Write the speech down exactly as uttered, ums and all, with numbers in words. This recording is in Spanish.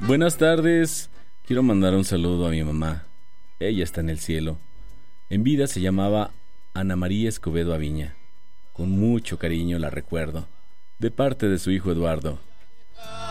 Buenas tardes. Quiero mandar un saludo a mi mamá. Ella está en el cielo. En vida se llamaba Ana María Escobedo Aviña. Con mucho cariño la recuerdo. De parte de su hijo Eduardo.